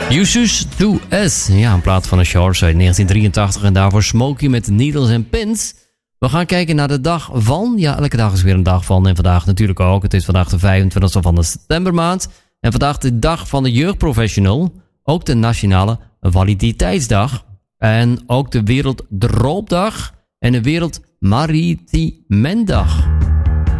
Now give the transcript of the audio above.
Usus 2S. Ja, een plaat van de Shores uit 1983. En daarvoor Smokey met Needles and Pins. We gaan kijken naar de dag van. Ja, elke dag is weer een dag van. En vandaag natuurlijk ook. Het is vandaag de 25e van de septembermaand. En vandaag de dag van de jeugdprofessional. Ook de Nationale Validiteitsdag. En ook de Werelddroopdag. En de Wereld Maritimendag.